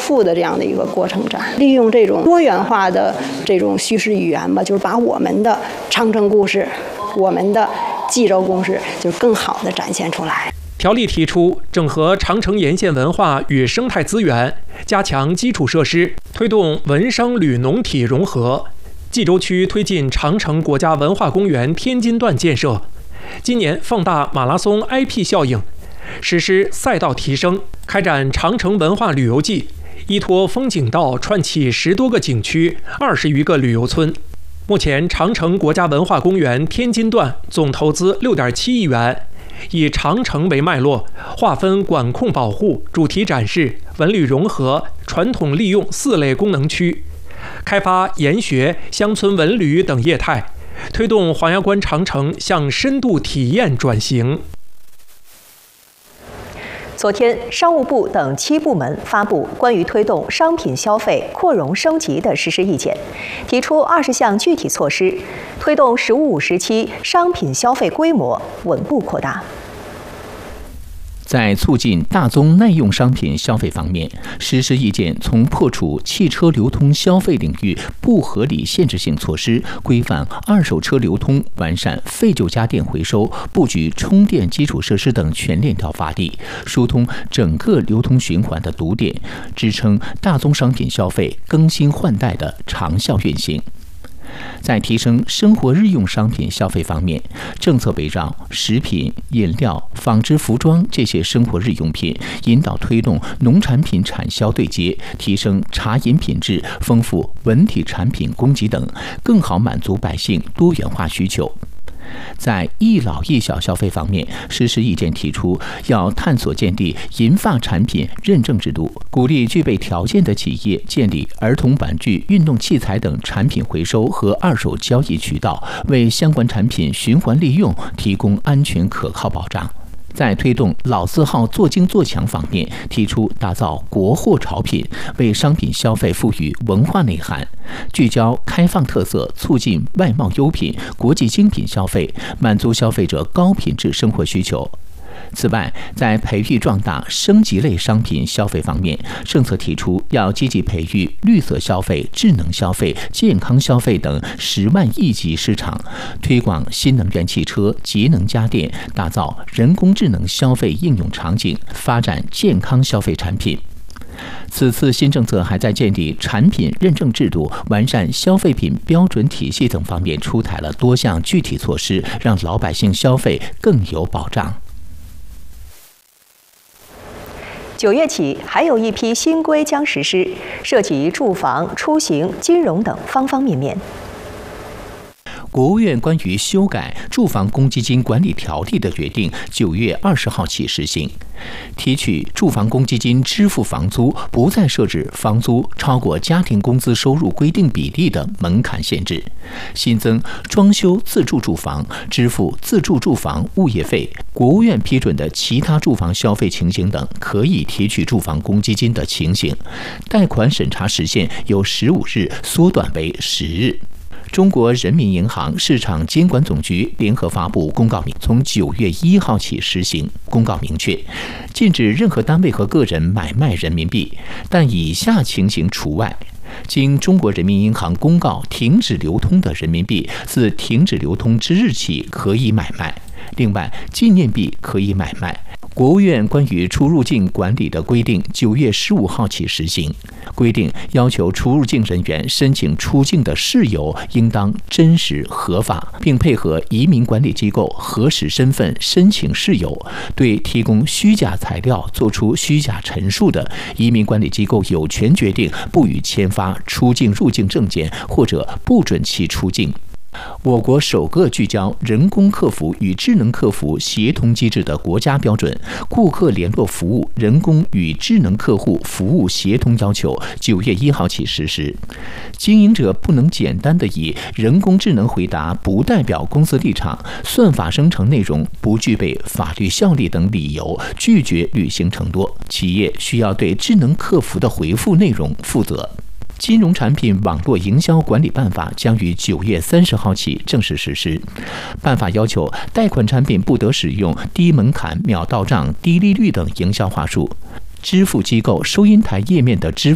富的这样的一个过程展，利用这种多元化的这种叙事语言吧，就是把我们的长城故事、我们的冀州故事，就更好的展现出来。 条例提出，整合长城沿线文化与生态资源，加强基础设施，推动文商旅农体融合。冀州区推进长城国家文化公园天津段建设，今年放大马拉松 IP 效应，实施赛道提升，开展长城文化旅游季，依托风景道串起10多个景区、20余个旅游村。目前，长城国家文化公园天津段总投资6.7亿元。以长城为脉络，划分管控保护、主题展示、文旅融合、传统利用4类功能区，开发研学、乡村文旅等业态，推动黄崖关长城向深度体验转型。 昨天，商务部等7部门发布关于推动商品消费扩容升级的实施意见，提出20项具体措施，推动“十五五”时期商品消费规模稳步扩大。 在促进大宗耐用商品消费方面，实施意见从破除汽车流通消费领域不合理限制性措施，规范二手车流通，完善废旧家电回收，布局充电基础设施等全链条发力，疏通整个流通循环的堵点，支撑大宗商品消费更新换代的长效运行。在提升生活日用商品消费方面，政策围绕食品、饮料、纺织、服装这些生活日用品，引导推动农产品产销对接，提升茶饮品质，丰富文体产品供给等，更好满足百姓多元化需求。在一老一小消费方面，实施意见提出，要探索建立银发产品认证制度，鼓励具备条件的企业建立儿童玩具、运动器材等产品回收和二手交易渠道，为相关产品循环利用提供安全可靠保障。在推动老字号做精做强方面，提出打造国货潮品，为商品消费赋予文化内涵，聚焦开放特色，促进外贸优品、国际精品消费，满足消费者高品质生活需求。此外，在培育壮大升级类商品消费方面，政策提出要积极培育绿色消费、智能消费、健康消费等10万亿级市场，推广新能源汽车、节能家电，打造人工智能消费应用场景，发展健康消费产品。此次新政策还在建立产品认证制度、完善消费品标准体系等方面出台了多项具体措施，让老百姓消费更有保障。 9月起，还有一批新规将实施，涉及住房、出行、金融等方方面面。 国务院关于修改住房公积金管理条例的决定9月20号起实行，提取住房公积金支付房租不再设置房租超过家庭工资收入规定比例的门槛限制，新增装修自住住房支付自住住房物业费、国务院批准的其他住房消费情形等可以提取住房公积金的情形，贷款审查时限由15日缩短为10日。中国人民银行市场监管总局联合发布公告，从9月1号起实行。公告明确，禁止任何单位和个人买卖人民币，但以下情形除外：经中国人民银行公告停止流通的人民币，自停止流通之日起可以买卖。另外，纪念币可以买卖。国务院关于出入境管理的规定9月15号起实行，规定要求出入境人员申请出境的事由应当真实合法，并配合移民管理机构核实身份申请事由。对提供虚假材料作出虚假陈述的，移民管理机构有权决定不予签发出境入境证件，或者不准其出境。我国首个聚焦人工客服与智能客服协同机制的国家标准《顾客联络服务人工与智能客户服务协同要求》9月1号起实施。经营者不能简单地以人工智能回答不代表公司立场、算法生成内容不具备法律效力等理由拒绝履行承诺，企业需要对智能客服的回复内容负责。金融产品网络营销管理办法将于9月30号起正式实施。办法要求，贷款产品不得使用低门槛、秒到账、低利率等营销话术。支付机构收银台页面的支付